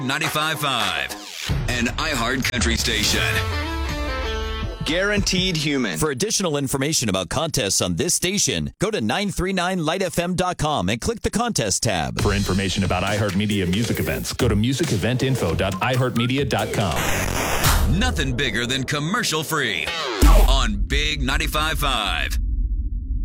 95.5, an iHeart Country station. Guaranteed Human. For additional information about contests on this station, go to 939lightfm.com and click the contest tab. For information about iHeartMedia music events, go to musiceventinfo.iheartmedia.com. Nothing bigger than commercial free on Big 95.5.